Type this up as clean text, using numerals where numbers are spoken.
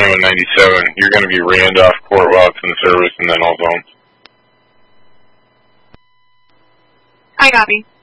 2197. You're going to be Randolph, Court Watson service, and then all zones. I copy.